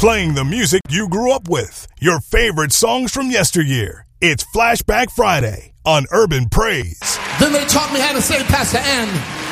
Playing the music you grew up with. Your favorite songs from yesteryear. It's Flashback Friday on Urban Praise. Then they taught me how to say, Pastor Ann,